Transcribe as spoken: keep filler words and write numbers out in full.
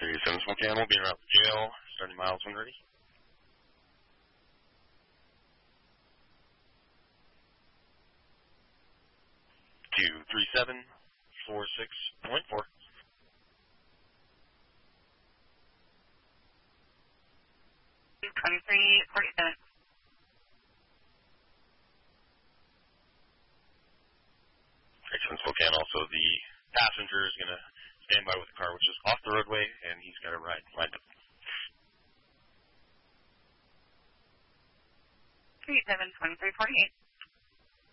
three seven Spokane will be around the jail, starting miles when ready. two three seven four six point four. twenty-three forty-seven. Excellent, Spokane. Also, the passenger is going to stand by with the car, which is off the roadway, and he's got a ride lined up. three seven twenty-three forty-eight.